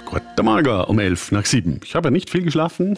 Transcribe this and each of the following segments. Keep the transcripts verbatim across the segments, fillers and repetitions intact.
Guten Morgen um elf nach sieben. Ich habe ja nicht viel geschlafen.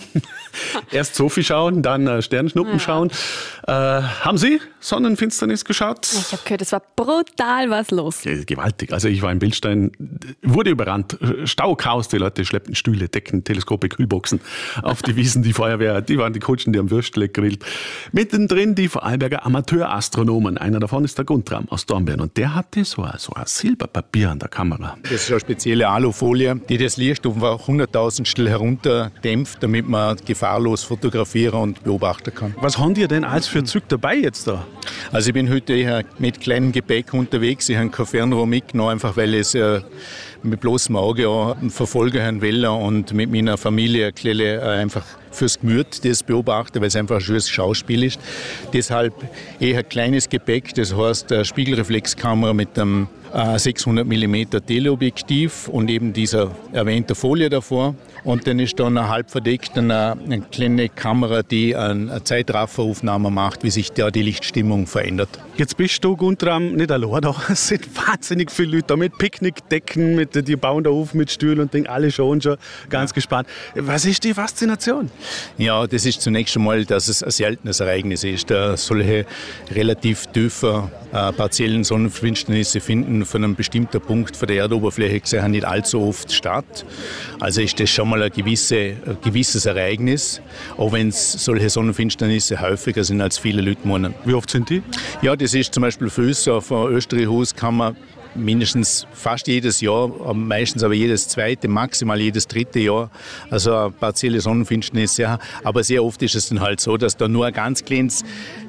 Erst Sophie schauen, dann äh, Sternschnuppen ja. schauen. Äh, haben Sie Sonnenfinsternis geschaut? Ich habe gehört, es war brutal was los. Ja, gewaltig. Also ich war in Bildstein, wurde überrannt. Stauchaos, die Leute schleppten Stühle, Decken, Teleskope, Kühlboxen auf die Wiesen, die Feuerwehr, die waren die Kutschen, die haben Würstle gegrillt. Mittendrin die Vorarlberger Amateurastronomen. Einer davon ist der Guntram aus Dornbirn und der hatte so ein, so ein Silberpapier an der Kamera. Das ist eine spezielle Alufolie, die das Licht um hunderttausendstel herunterdämpft, damit man gefahrlos fotografieren und beobachten kann. Was haben die denn alles für Züg dabei jetzt da? Also ich bin heute eher mit kleinem Gepäck unterwegs. Ich habe kein Fernrohr mitgenommen, einfach weil ich es äh, mit bloßem Auge auch verfolgen will und mit meiner Familie ein bisschen, äh, einfach fürs Gemüt das beobachten, weil es einfach ein schönes Schauspiel ist. Deshalb eher kleines Gepäck, das heißt eine Spiegelreflexkamera mit einem äh, sechshundert Millimeter Teleobjektiv und eben dieser erwähnte Folie davor. Und dann ist dann halb verdeckt eine, eine kleine Kamera, die eine Zeitrafferaufnahme macht, wie sich da die Lichtstimmung verändert. Jetzt bist du, Guntram, nicht allein da. Es sind wahnsinnig viele Leute da mit Picknickdecken, mit, die bauen da auf mit Stühlen und Ding, alle schon schon ganz ja. gespannt. Was ist die Faszination? Ja, das ist zunächst einmal, dass es ein seltenes Ereignis ist. Da solche relativ tiefe äh, partiellen Sonnenfinsternisse finden von einem bestimmten Punkt von der Erdoberfläche gesehen nicht allzu oft statt. Also ist das schon mal ein, gewisse, ein gewisses Ereignis, auch wenn es solche Sonnenfinsternisse häufiger sind, als viele Leute meinen. Wie oft sind die? Ja, das ist zum Beispiel für uns auf einem Österreichhaus kann man mindestens fast jedes Jahr, meistens aber jedes zweite, maximal jedes dritte Jahr, also eine partielle Sonnenfinsternis, ja. Aber sehr oft ist es dann halt so, dass da nur ein ganz kleines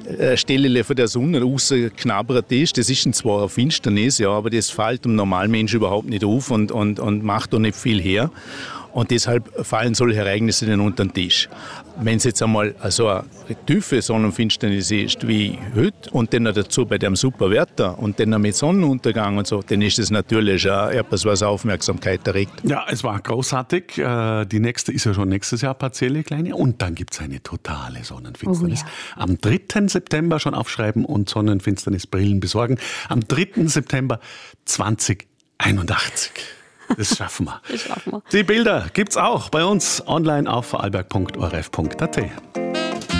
Stelle von der Sonne rausknabbert ist. Das ist zwar eine Finsternis, ja, aber das fällt dem Normalmensch überhaupt nicht auf und, und, und macht da nicht viel her. Und deshalb fallen solche Ereignisse dann unter den Tisch. Wenn es jetzt einmal so eine tiefe Sonnenfinsternis ist wie heute und dann noch dazu bei dem super Wetter und dann noch mit Sonnenuntergang und so, dann ist das natürlich auch etwas, was Aufmerksamkeit erregt. Ja, es war großartig. Die nächste ist ja schon nächstes Jahr partielle kleine und dann gibt es eine totale Sonnenfinsternis. Oh, ja. Am dritten September schon aufschreiben und Sonnenfinsternisbrillen besorgen. Am dritten September zweitausendeinundachtzig. Das schaffen wir. Das schaffen wir. Die Bilder gibt's auch bei uns online auf vorarlberg punkt o r f punkt a t.